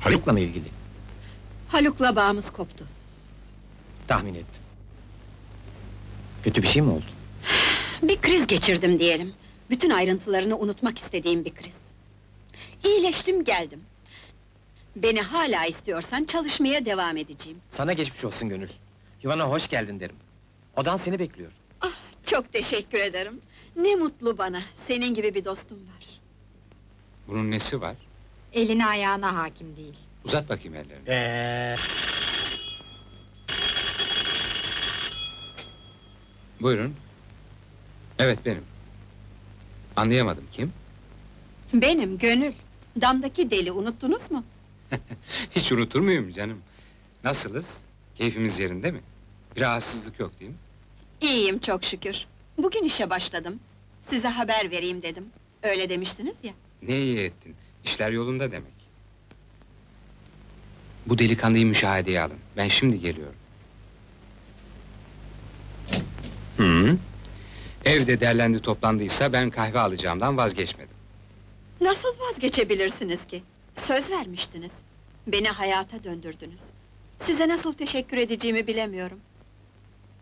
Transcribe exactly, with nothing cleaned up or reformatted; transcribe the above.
Haluk'la mı ilgili? Haluk'la bağımız koptu. Tahmin ettim. Kötü bir şey mi oldu? Bir kriz geçirdim diyelim. Bütün ayrıntılarını unutmak istediğim bir kriz. İyileştim, geldim. Beni hala istiyorsan çalışmaya devam edeceğim. Sana geçmiş olsun Gönül. Yuvana hoş geldin derim. Odan seni bekliyor. Ah, çok teşekkür ederim. Ne mutlu bana, senin gibi bir dostum var. Bunun nesi var? Eline ayağına hakim değil. Uzat bakayım ellerini. Ee... Buyurun. Evet, benim. Anlayamadım, kim? Benim, Gönül. Damdaki deli, unuttunuz mu? Hiç unutur muyum canım? Nasılız? Keyfimiz yerinde mi? Bir rahatsızlık yok değil mi? İyiyim çok şükür. Bugün işe başladım. Size haber vereyim dedim. Öyle demiştiniz ya. Ne iyi ettin, işler yolunda demek. Bu delikanlıyı müşahedeye alın, ben şimdi geliyorum. Hı? Evde derlendi toplandıysa ben kahve alacağımdan vazgeçmedim. Nasıl vazgeçebilirsiniz ki? Söz vermiştiniz. Beni hayata döndürdünüz. Size nasıl teşekkür edeceğimi bilemiyorum.